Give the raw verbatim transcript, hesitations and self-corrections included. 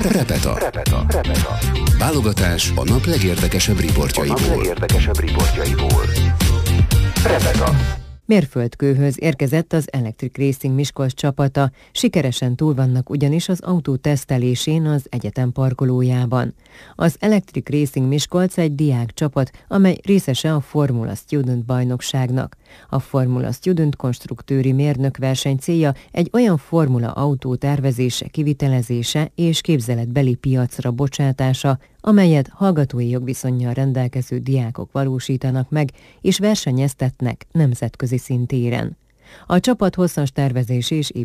Repeta. Repeta. Repeta. Válogatás a nap legérdekesebb riportjaiból. A nap legérdekesebb riportjaiból. Repeta. Mérföldkőhöz érkezett az Electric Racing Miskolc csapata, sikeresen túl vannak ugyanis az autó tesztelésén az egyetem parkolójában. Az Electric Racing Miskolc egy diák csapat, amely részese a Formula Student bajnokságnak. A Formula Student konstruktőri mérnökverseny célja egy olyan formula autó tervezése, kivitelezése és képzeletbeli piacra bocsátása, amelyet hallgatói jogviszonnyal rendelkező diákok valósítanak meg és versenyeztetnek nemzetközi szintéren. A csapat hosszas tervezési és